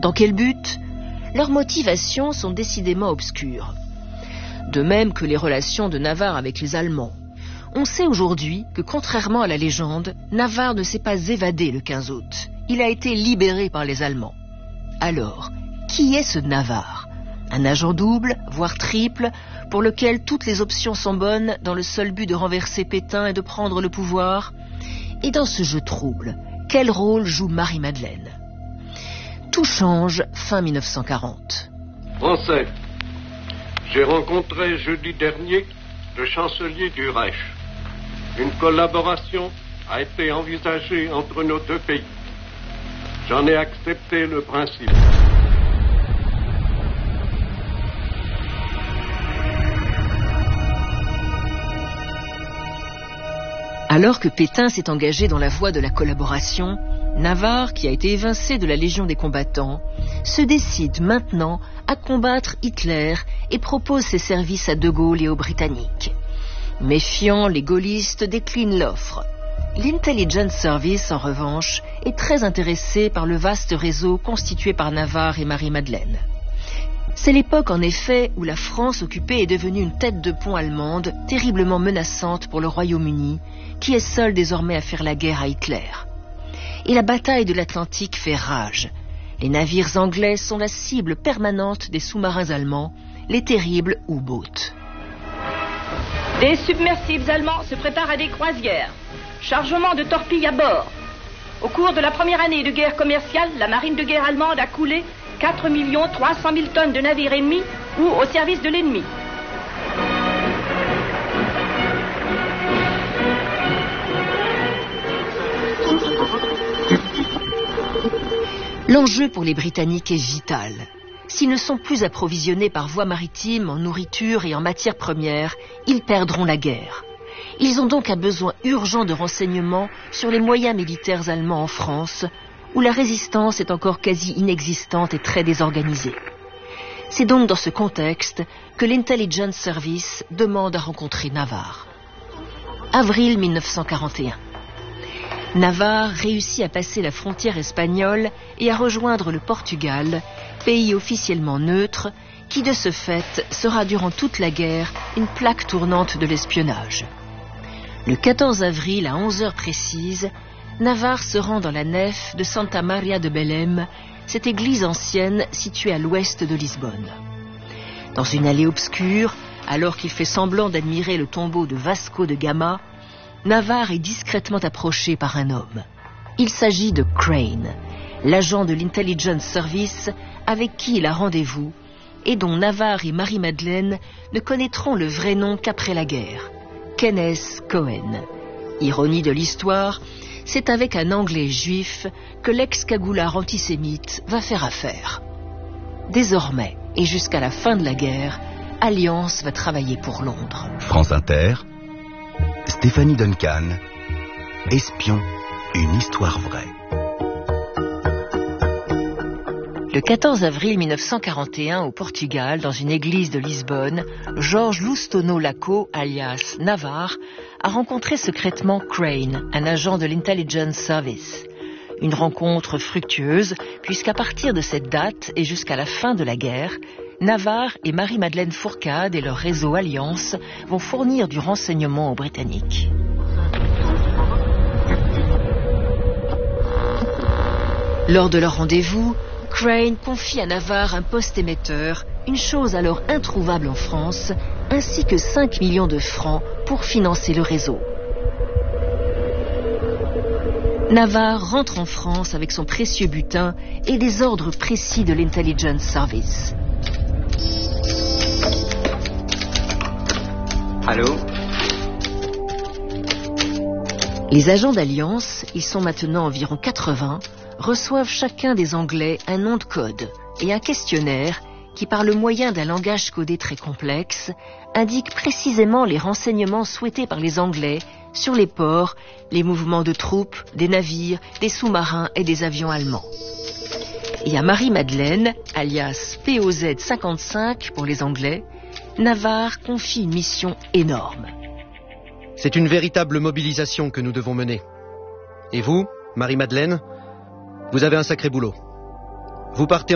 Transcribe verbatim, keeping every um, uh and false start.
Dans quel but? Leurs motivations sont décidément obscures. De même que les relations de Navarre avec les Allemands. On sait aujourd'hui que, contrairement à la légende, Navarre ne s'est pas évadé le quinze août. Il a été libéré par les Allemands. Alors, qui est ce Navarre? Un agent double, voire triple, pour lequel toutes les options sont bonnes dans le seul but de renverser Pétain et de prendre le pouvoir? Et dans ce jeu trouble, quel rôle joue Marie-Madeleine? Tout change fin mille neuf cent quarante. Français, j'ai rencontré jeudi dernier le chancelier du Reich. Une collaboration a été envisagée entre nos deux pays. J'en ai accepté le principe. Alors que Pétain s'est engagé dans la voie de la collaboration, Navarre, qui a été évincé de la Légion des combattants, se décide maintenant à combattre Hitler et propose ses services à De Gaulle et aux Britanniques. Méfiants, les gaullistes déclinent l'offre. L'Intelligence Service, en revanche, est très intéressé par le vaste réseau constitué par Navarre et Marie-Madeleine. C'est l'époque, en effet, où la France occupée est devenue une tête de pont allemande terriblement menaçante pour le Royaume-Uni, qui est seul désormais à faire la guerre à Hitler. Et la bataille de l'Atlantique fait rage. Les navires anglais sont la cible permanente des sous-marins allemands, les terribles U-boats. Des submersibles allemands se préparent à des croisières. Chargement de torpilles à bord. Au cours de la première année de guerre commerciale, la marine de guerre allemande a coulé quatre millions trois cent mille tonnes de navires ennemis ou au service de l'ennemi. L'enjeu pour les Britanniques est vital. S'ils ne sont plus approvisionnés par voie maritime en nourriture et en matières premières, ils perdront la guerre. Ils ont donc un besoin urgent de renseignements sur les moyens militaires allemands en France, où la résistance est encore quasi inexistante et très désorganisée. C'est donc dans ce contexte que l'Intelligence Service demande à rencontrer Navarre. Avril mille neuf cent quarante et un. Navarre réussit à passer la frontière espagnole et à rejoindre le Portugal, pays officiellement neutre, qui de ce fait sera durant toute la guerre une plaque tournante de l'espionnage. Le quatorze avril à onze heures précises, Navarre se rend dans la nef de Santa Maria de Belém, cette église ancienne située à l'ouest de Lisbonne. Dans une allée obscure, alors qu'il fait semblant d'admirer le tombeau de Vasco de Gama, Navarre est discrètement approché par un homme. Il s'agit de Crane, l'agent de l'Intelligence Service avec qui il a rendez-vous et dont Navarre et Marie-Madeleine ne connaîtront le vrai nom qu'après la guerre, Kenneth Cohen. Ironie de l'histoire, c'est avec un Anglais juif que l'ex-cagoulard antisémite va faire affaire. Désormais, et jusqu'à la fin de la guerre, Alliance va travailler pour Londres. France Inter, Stéphanie Duncan, Espion, une histoire vraie. Le quatorze avril mille neuf cent quarante et un, au Portugal, dans une église de Lisbonne, Georges Loustono Laco, alias Navarre, a rencontré secrètement Crane, un agent de l'Intelligence Service. Une rencontre fructueuse, puisqu'à partir de cette date et jusqu'à la fin de la guerre, Navarre et Marie-Madeleine Fourcade et leur réseau Alliance vont fournir du renseignement aux Britanniques. Lors de leur rendez-vous, Crane confie à Navarre un poste émetteur, une chose alors introuvable en France, ainsi que cinq millions de francs pour financer le réseau. Navarre rentre en France avec son précieux butin et des ordres précis de l'Intelligence Service. Allô ? Les agents d'Alliance, ils sont maintenant environ quatre-vingts, reçoivent chacun des Anglais un nom de code et un questionnaire qui, par le moyen d'un langage codé très complexe, indique précisément les renseignements souhaités par les Anglais sur les ports, les mouvements de troupes, des navires, des sous-marins et des avions allemands. Et à Marie-Madeleine, alias P O Z cinquante-cinq pour les Anglais, Navarre confie une mission énorme. C'est une véritable mobilisation que nous devons mener. Et vous, Marie-Madeleine, vous avez un sacré boulot. Vous partez